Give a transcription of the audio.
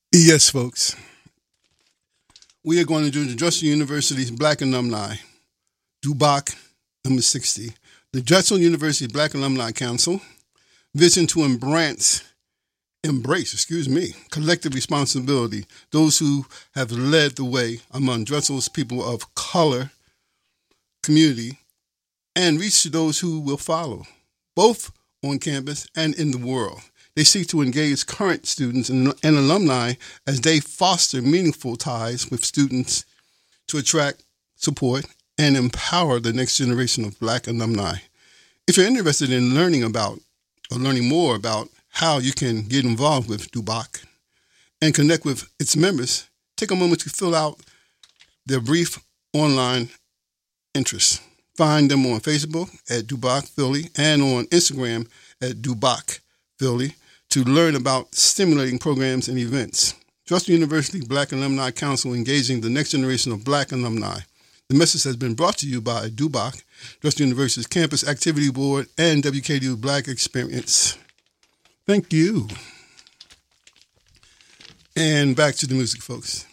Yes, folks. We are going to do the Drexel University's Black Alumni, DUBAC number 60. The Drexel University Black Alumni Council, vision to embrace collective responsibility, those who have led the way among Drexel's people of color community, and reach to those who will follow, both on campus and in the world. They seek to engage current students and alumni as they foster meaningful ties with students to attract, support, and empower the next generation of Black alumni. If you're interested in learning more about how you can get involved with DUBAC and connect with its members, take a moment to fill out their brief online interests. Find them on Facebook at DUBAC Philly and on Instagram at DUBAC Philly to learn about stimulating programs and events. Drexel University Black Alumni Council, engaging the next generation of Black alumni. The message has been brought to you by DUBAC, Drexel University's Campus Activity Board, and WKDU Black Experience. Thank you. And back to the music, folks.